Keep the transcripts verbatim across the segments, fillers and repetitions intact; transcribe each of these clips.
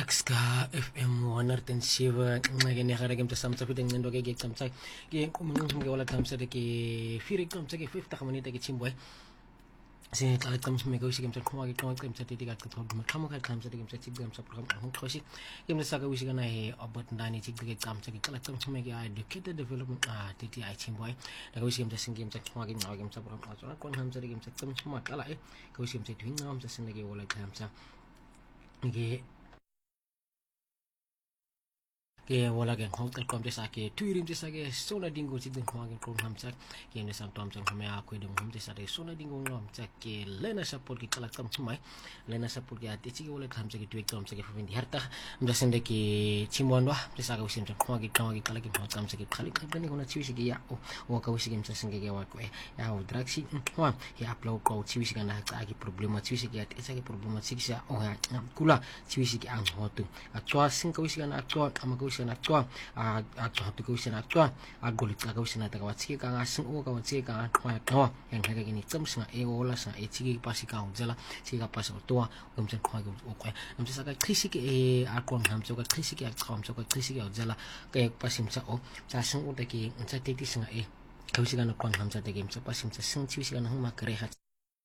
Ska F M one oh seven ke ne gare ke mtsa samtsa fiteng ndo ke ke tsamtsa ke kumungu ke wala tsamtsa ke firi tsamtsa ke fifty khamanita ke chimboy se tla tsamtsa me go shi ke mtsa khwa ke khwa ke mtsa titi ka tlo ke khamo ka tsamtsa ke mtsa tsi mtsa program ho khoshi ke mtsa ka wishi kana he about ndani tsi ke tsamtsa ke tla tsamtsa me ke educated development ah titi ai chimboy da go shi ke mtsa singe mtsa khwa ke ngawa ke mtsa program so kon hamtsa ke mtsa tsamtsa ma kala e go shi mtsa twinga mtsa singe ke wala tsamtsa ke ke wala ke hotel kom desa ke tuirim desa ke sona dingo ci den ko ko ham sak ke ne sam tom sam me akwe de mum desa de sona dingo ngom sak ke lena support ke kala kam sumai lena support ke ati ci wala kam sak tuik tom sak ke fendi harta mda sende ke chimon wa desa ka usim ko ke ko ke kala ke kam sak ke khali ka bani ko na ci ke ya o o ka usim sam senge ke wa ko ya o draxi wa ya upload ko ci ke na ka ke problema ci ke ati sak ke problema ci ke o ya kula ci ke ang hotu a twa sing ka usim na twa ama na twa a a twa to ko na twa a golit ka ko na ta ka chi ka nga sing o ka chi ka twa twa yang ka ni tsam sing e o la sa e chi ka pasi ka jala chi ka pas to um chen khwa o ko um sa ka khisi ke e a kon ham so ka khisi ke a kham so ka khisi ke jala ka ek pasim sa o sa sing o ta ki sa te ti sing e ka usi ka na kon ham sa te game sa pasim sa sing chi usi ka na ma kare ha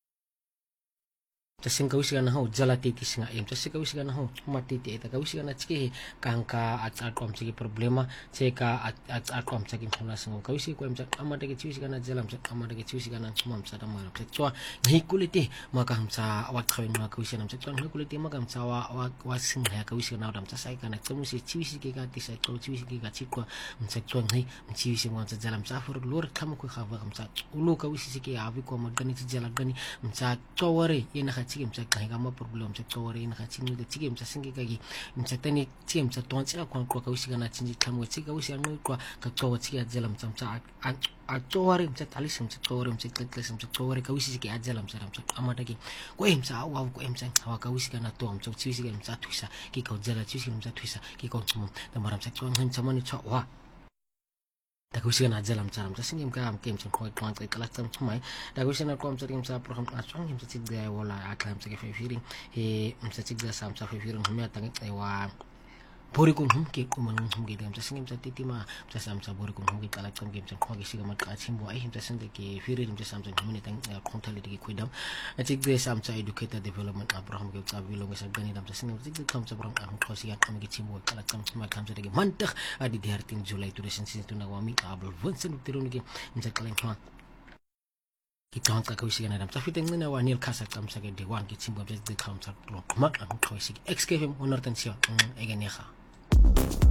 tasing kau sigan ho jala titi singa em tasing kau sigan ho matiti eta kau sigan chiki kangka at at kom chiki problema cheka at at at kom chiki khona singa kau si ko em chak amade ke chi sigan jalam chak amade ke chi sigan chumam sa da mara chak chwa ngi kuliti maka hamsa awat khawin ma kau sigan chak ngi kuliti maka hamsa wa wa wa singa kau sigan adam cha sai kana chum si chi si ke ka ti sai kau chi si ke ka chi ko chak chwa ngi chi si mo jalam cha fur lor kham ko khawa hamsa ulu kau si ke avi ko ma gani chi jala gani mcha chaware yena chiki mcha kai kama problem mcha chawari na chini de chiki mcha singi kagi mcha tani chiki mcha tonchi akwa kwa ka usiga na chinji kama chiki usiga no kwa ka chawa chiki ajala mcha mcha a chawari mcha talis mcha chawari mcha klikles mcha chawari ka usiga ki ajala mcha mcha amata ki ko mcha awa ko mcha hawa ka usiga na to mcha usiga mcha tuisa ki ka jala chiki mcha tuisa ki ka chum da mara mcha chwa mcha mani chawa da ko sina jalam charam cha singim ka am kem chen khoi twang kai kala cham chmai da ko sina kom charim cha program a chang him cha chig da wala a klam cha ke fe firing he am cha chig da sam cha fe firing hum ya tang ai wa bori kun hum ke ko man hum ge dam cha singim cha titi ma cha sam cha bori kun hum ge kala cham kem chen khoi ge siga ma ka chim bo ai him cha sinde ke firing cha sam cha hum ne tang konthali de ke kuidam a chig de sam cha educator development abraham ge cha bilong sa gani dam cha singim chig de kam cha program am ko siga kam ge chim bo kala cham chma kam cha de mantak adi de hartin julai tu resen sin tu na wami abul vonsen tirun ge mcha kalen khwa kita ka ko siga na dam cha fiteng na wa nil khasa kam sa ge de wan ge chim bo de kam cha pro ma am ko siga xkfm honor tension e ge ne kha